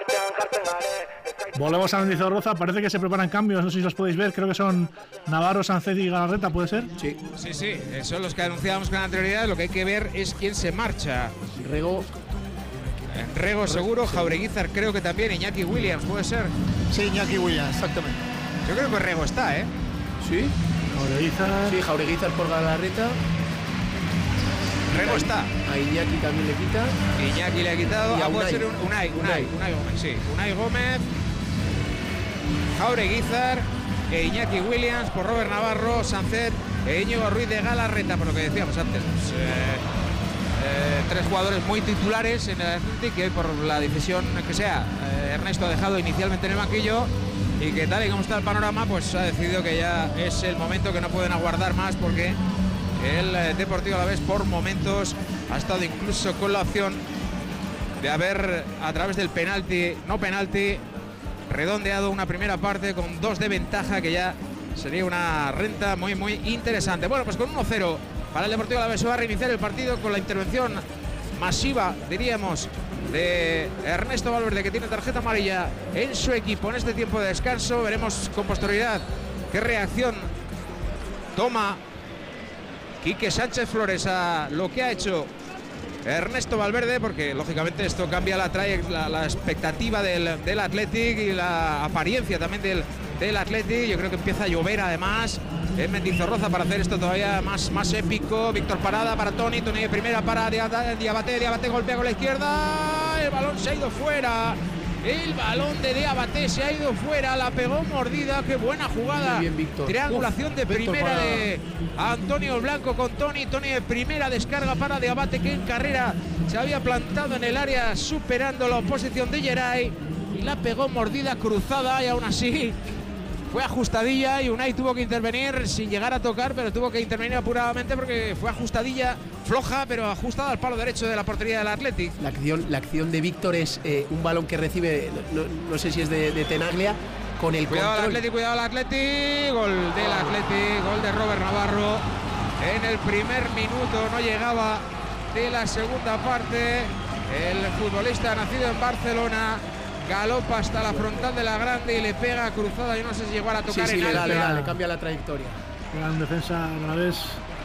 Volvemos a Mendizorroza, parece que se preparan cambios, no sé si los podéis ver, creo que son Navarro, Sánchez y Galarreta, ¿puede ser? Sí, son los que anunciábamos con anterioridad. Lo que hay que ver es quién se marcha. Rego seguro, Jaureguizar creo que también, Iñaki Williams, ¿puede ser? Sí, Iñaki Williams, exactamente. Yo creo que Rego está, ¿eh? Sí. Jaureguizar. Sí, Jaureguizar por Galarreta. Rego está. A Iñaki también le quita. Iñaki le ha quitado. Y a puede ser Unai Gómez, sí. Unai Gómez, Jaureguizar e Iñaki Williams por Robert Navarro, Sánchez e Íñigo Ruiz de Galarreta, por lo que decíamos antes. Tres jugadores muy titulares en el Athletic que hoy, por la decisión que sea, Ernesto ha dejado inicialmente en el banquillo y que, tal y como está el panorama, pues ha decidido que ya es el momento, que no pueden aguardar más, porque el Deportivo Alavés por momentos ha estado incluso con la opción de haber, a través del penalti, redondeado una primera parte con 2 de ventaja, que ya sería una renta muy interesante. Bueno, pues con 1-0 para el Deportivo Alavés se va a reiniciar el partido con la intervención masiva, diríamos, de Ernesto Valverde, que tiene tarjeta amarilla en su equipo en este tiempo de descanso. Veremos con posterioridad qué reacción toma Quique Sánchez Flores a lo que ha hecho Ernesto Valverde, porque lógicamente esto cambia la expectativa del Athletic y la apariencia también del Athletic. Yo creo que empieza a llover además en Mendizorroza para hacer esto todavía más épico. Víctor Parada para Toni de primera para Diabaté golpea con la izquierda, el balón se ha ido fuera. El balón de Diabaté se ha ido fuera, la pegó mordida. Qué buena jugada. Muy bien, Víctor. Triangulación de primera de Antonio Blanco con Toni de primera, descarga para Diabaté, que en carrera se había plantado en el área superando la oposición de Geray, y la pegó mordida cruzada, y aún así fue ajustadilla y Unai tuvo que intervenir sin llegar a tocar, pero tuvo que intervenir apuradamente porque fue ajustadilla, floja, pero ajustada al palo derecho de la portería del Athletic. La acción de Víctor es un balón que recibe, no sé si es de Tenaglia, con el control. Cuidado al Athletic, gol del Athletic, gol de Robert Navarro en el primer minuto, no llegaba de la segunda parte. El futbolista nacido en Barcelona galopa hasta la frontal de la grande y le pega cruzada. Yo no sé si llegó a tocar en alto. Le cambia la trayectoria. Gran defensa a la vez.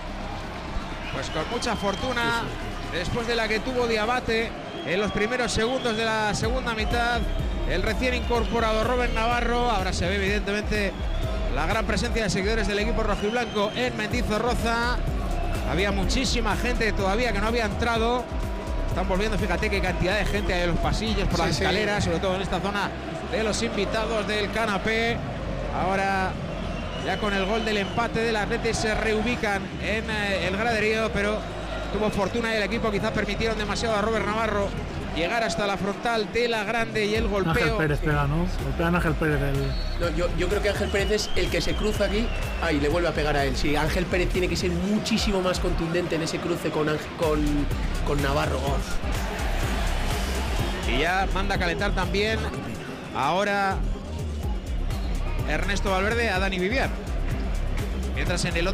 Pues con mucha fortuna, después de la que tuvo Diabaté en los primeros segundos de la segunda mitad, el recién incorporado Robert Navarro. Ahora se ve evidentemente la gran presencia de seguidores del equipo rojiblanco en Mendizorroza. Había muchísima gente todavía que no había entrado. Están volviendo, fíjate qué cantidad de gente hay en los pasillos, por las escaleras, sobre todo en esta zona de los invitados del canapé. Ahora, ya con el gol del empate del Athletic, se reubican en el graderío, pero tuvo fortuna y el equipo quizás permitieron demasiado a Robert Navarro llegar hasta la frontal de la grande, y el golpeo. Ángel Pérez pega, ¿no? Golpea a Ángel Pérez. No, yo creo que Ángel Pérez es el que se cruza aquí. Ahí le vuelve a pegar a él. Sí, Ángel Pérez tiene que ser muchísimo más contundente en ese cruce con Navarro. Y ya manda a calentar también ahora Ernesto Valverde a Dani Vivian. Mientras en el otro